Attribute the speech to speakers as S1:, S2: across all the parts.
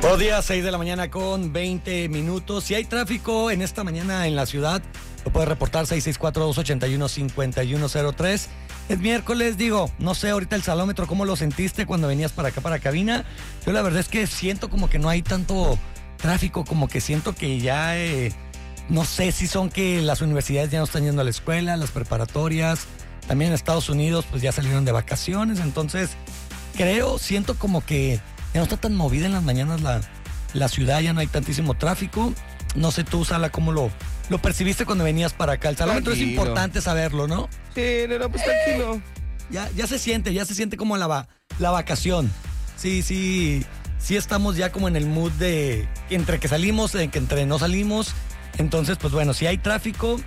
S1: Buenos días, 6 de la mañana con 20 minutos. Si hay tráfico en esta mañana en la ciudad, lo puedes reportar 664-281-5103. Es miércoles, digo, no sé ahorita el salómetro, ¿cómo lo sentiste cuando venías para acá, para cabina? Yo la verdad es que siento como que no hay tanto tráfico, como que siento que ya, no sé si son que las universidades ya no están yendo a la escuela, las preparatorias, también en Estados Unidos pues ya salieron de vacaciones, entonces siento como que ya no está tan movida en las mañanas la ciudad, ya no hay tantísimo tráfico. No sé tú, Sala, cómo lo percibiste cuando venías para acá. El salómetro es importante saberlo, ¿no?
S2: Sí, no, pues tranquilo.
S1: Ya se siente como la vacación. Sí estamos ya como en el mood de entre que salimos, entre no salimos. Entonces, pues bueno, si hay tráfico,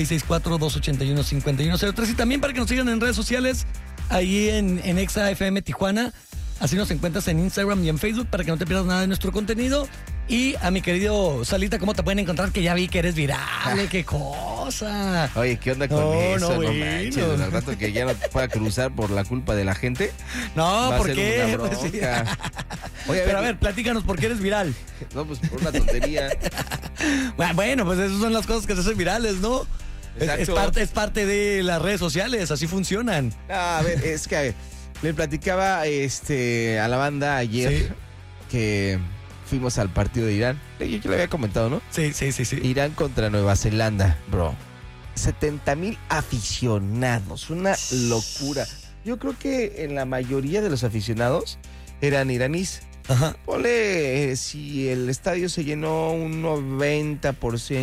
S1: 664-281-5103. Y también para que nos sigan en redes sociales, ahí en Exa FM Tijuana. Así nos encuentras en Instagram y en Facebook para que no te pierdas nada de nuestro contenido. Y a mi querido Salita, ¿cómo te pueden encontrar? Que ya vi que eres viral, ¡qué cosa!
S2: Oye, ¿qué onda con eso? No manches, al rato que ya no te pueda cruzar por la culpa de la gente.
S1: No, ¿por qué?
S2: Pues sí.
S1: Oye, pero a ver, platícanos, ¿por qué eres viral?
S2: No, pues por una tontería.
S1: Bueno, pues esas son las cosas que se hacen virales, ¿no? Es parte de las redes sociales, así funcionan.
S2: A ver, es que a ver, le platicaba a la banda ayer, ¿sí?, que fuimos al partido de Irán. Yo lo había comentado, ¿no?
S1: Sí.
S2: Irán contra Nueva Zelanda, bro. 70,000 aficionados, una locura. Yo creo que en la mayoría de los aficionados eran iraníes.
S1: Ajá.
S2: Ponle, si el estadio se llenó un 90%,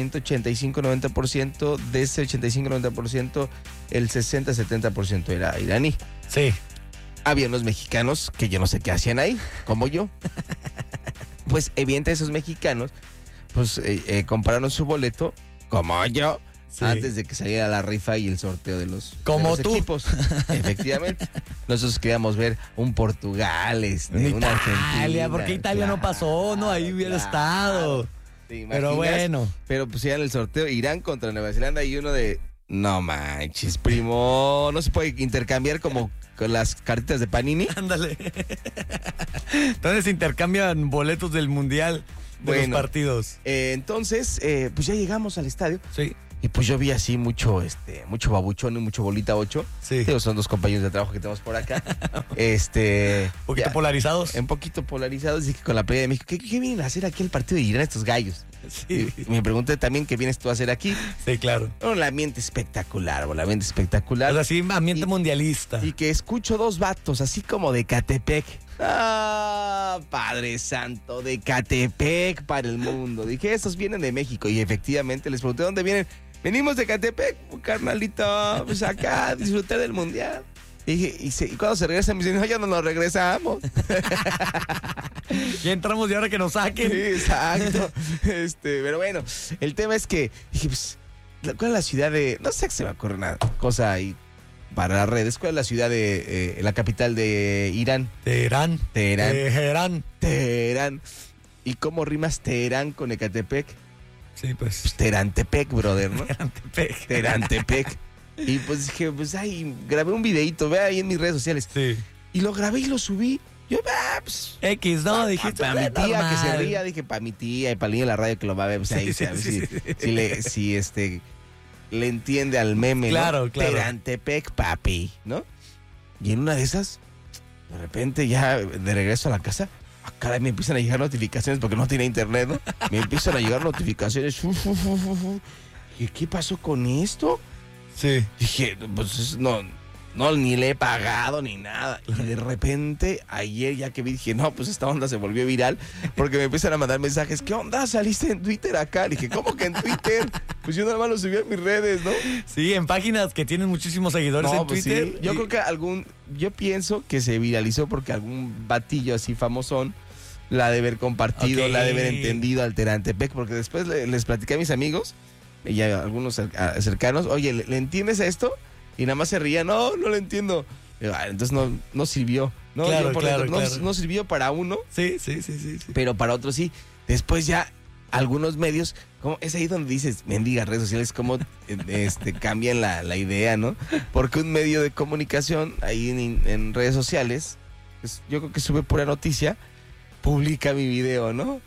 S2: 85-90%, de ese 85-90%, el 60-70% era iraní.
S1: Sí.
S2: Había unos mexicanos que yo no sé qué hacían ahí, como yo. Pues evidentemente esos mexicanos pues compraron su boleto, como yo, sí, antes de que saliera la rifa y el sorteo de los equipos. Efectivamente. Nosotros queríamos ver un Portugal, una Argentina.
S1: ¿Por qué Italia no pasó? No, ahí hubiera estado. Pero bueno.
S2: Pero pusieron el sorteo Irán contra Nueva Zelanda y uno de... No manches, primo. No se puede intercambiar como con las cartitas de Panini.
S1: Ándale. Entonces intercambian boletos del mundial de los partidos.
S2: Entonces, pues ya llegamos al estadio.
S1: Sí.
S2: Y pues yo vi así mucho babuchón y mucho bolita 8.
S1: Sí.
S2: Son dos compañeros de trabajo que tenemos por acá.
S1: Un poquito polarizados.
S2: Un poquito polarizados. Dije con la playa de México, ¿qué vienen a hacer aquí el partido de Irán estos gallos?
S1: Sí.
S2: Y me pregunté también, ¿qué vienes tú a hacer aquí?
S1: Sí, claro.
S2: Bueno, el ambiente espectacular, el ambiente espectacular.
S1: O sea, sí, ambiente mundialista.
S2: Y que escucho dos vatos, así como de Catepec. ¡Ah, Padre Santo! De Catepec para el mundo. Dije, esos vienen de México. Y efectivamente les pregunté, ¿dónde vienen? Venimos de Catepec, carnalito, pues acá a disfrutar del mundial. Y dije, ¿y cuando se regresan? Me dicen, no, ya no nos regresamos.
S1: Ya entramos y ahora que nos saquen.
S2: Sí, exacto. Pero bueno, el tema es que dije, pues, ¿cuál es la ciudad de...? No sé, que se me ocurre una cosa ahí para las redes. ¿Cuál es la ciudad de la capital de Irán?
S1: Teherán.
S2: ¿Y cómo rimas Teherán con Ecatepec?
S1: Sí, pues
S2: Terantepec, brother, ¿no? Terantepec. Y pues dije, pues ahí grabé un videito, ve ahí en mis redes sociales.
S1: Sí.
S2: Y lo grabé y lo subí. Yo, pues...
S1: X, ¿no? Dijiste,
S2: para mi tía que se ría, dije, para mi tía y para el niño de la radio que lo va a ver, pues ahí, ¿sabes? Si le entiende al meme,
S1: claro,
S2: ¿no?
S1: Claro.
S2: Terantepec, papi, ¿no? Y en una de esas, de repente ya de regreso a la casa, caray, me empiezan a llegar notificaciones porque no tenía internet, ¿no? Me empiezan a llegar notificaciones. ¿Y qué pasó con esto?
S1: Sí.
S2: Dije, pues no, ni le he pagado ni nada. Y de repente, ayer ya que vi, dije, no, pues esta onda se volvió viral porque me empiezan a mandar mensajes. ¿Qué onda? ¿Saliste en Twitter acá? Le dije, ¿cómo que en Twitter? Pues yo nada más lo subí a mis redes, ¿no?
S1: Sí, en páginas que tienen muchísimos seguidores en Twitter.
S2: Sí. Yo creo que yo pienso que se viralizó porque algún batillo así famosón la ha de haber compartido, la ha de haber entendido al Terantepec, porque después les platiqué a mis amigos y a algunos cercanos, oye, ¿le entiendes a esto? Y nada más se ría, no lo entiendo. Entonces no sirvió. No,
S1: claro.
S2: No sirvió para uno.
S1: Sí.
S2: Pero para otros sí. Después ya algunos medios, como es ahí donde dices, mendiga redes sociales, cómo cambian la idea, ¿no? Porque un medio de comunicación ahí en redes sociales, pues, yo creo que sube pura noticia publica mi video, ¿no?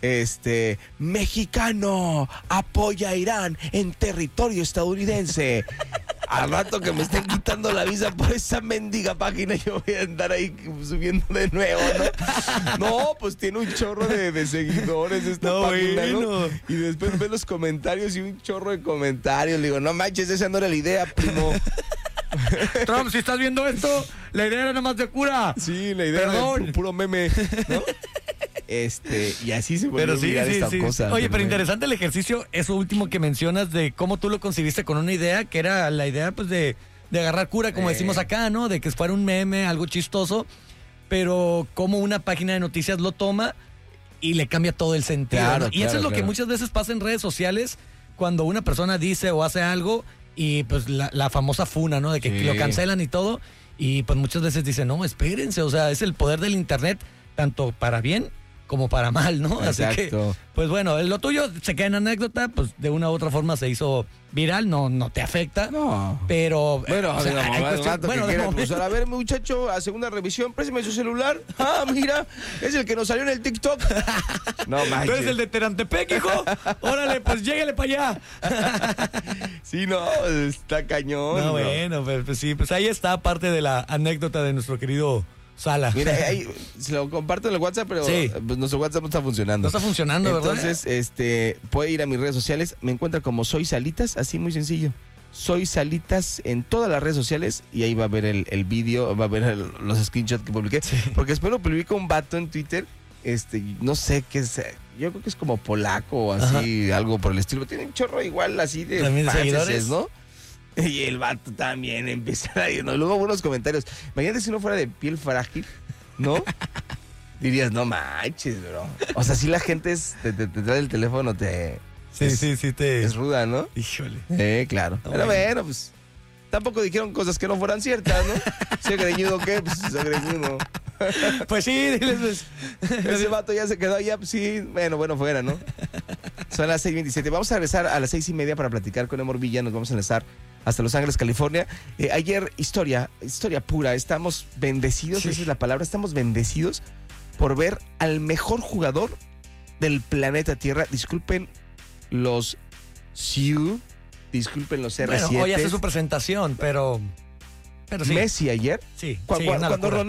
S2: Mexicano apoya a Irán en territorio estadounidense. Al rato que me estén quitando la visa por esa mendiga página, yo voy a andar ahí subiendo de nuevo, ¿no? No, pues tiene un chorro de seguidores esta página, ¿no? Y después ve los comentarios y un chorro de comentarios. Le digo, no manches, esa no era la idea, primo.
S1: Trump, si estás viendo esto, la idea era nada más de cura.
S2: Sí, la idea era puro meme, ¿no? Y así se volvió viral esta cosa.
S1: Oye, pero interesante el ejercicio, eso último que mencionas de cómo tú lo concibiste con una idea, que era la idea pues de agarrar cura, como decimos acá, ¿no? De que fuera un meme, algo chistoso, pero cómo una página de noticias lo toma y le cambia todo el sentido.
S2: Claro,
S1: ¿no? Y eso es lo que muchas veces pasa en redes sociales, cuando una persona dice o hace algo y pues la famosa funa, ¿no? De que lo cancelan y todo, y pues muchas veces dicen, no, espérense, o sea, es el poder del internet, tanto para bien como para mal, ¿no?
S2: Exacto.
S1: Así que, pues bueno, lo tuyo se queda en anécdota, pues de una u otra forma se hizo viral, no te afecta.
S2: No.
S1: Pero...
S2: Bueno,
S1: o sea,
S2: pues, a ver, muchacho, a segunda revisión, préstame su celular. Ah, mira, es el que nos salió en el TikTok. No manches.
S1: ¿Tú eres el de Terantepec, hijo? Órale, pues llégale para allá.
S2: Sí, no, está cañón.
S1: No, bueno, pues sí, pues ahí está parte de la anécdota de nuestro querido Sala.
S2: Mira, ahí se lo comparto en el WhatsApp, pero pues nuestro WhatsApp no está funcionando.
S1: No está funcionando, ¿verdad?
S2: Entonces, puede ir a mis redes sociales. Me encuentra como Soy Salitas, así muy sencillo. Soy Salitas en todas las redes sociales y ahí va a ver el vídeo, va a ver los screenshots que publiqué. Sí. Porque después lo publica un vato en Twitter, no sé qué es, yo creo que es como polaco o así, algo por el estilo. Tiene un chorro igual así de seguidores, ¿no? Y el vato también empieza a ir, ¿no? Luego unos comentarios. Imagínate si uno fuera de piel frágil, ¿no? Dirías, no manches, bro. O sea, si la gente te trae el teléfono,
S1: Sí,
S2: es ruda, ¿no?
S1: Híjole.
S2: Claro. Pero bueno, pues tampoco dijeron cosas que no fueran ciertas, ¿no? ¿Se greñudo qué? Pues se greñudo.
S1: Pues sí, diles, pues.
S2: Ese vato ya se quedó allá, pues sí, bueno, fuera, ¿no? Son las 6:27. Vamos a regresar a las 6:30 para platicar con Emor Villa. Nos vamos a enlazar hasta Los Ángeles, California. Ayer, historia pura. Estamos bendecidos, esa es la palabra. Estamos bendecidos por ver al mejor jugador del planeta Tierra. Disculpen los Sioux, disculpen los R7.
S1: Bueno, hoy hace su presentación, pero sí.
S2: Messi ayer.
S1: Sí.
S2: Cuando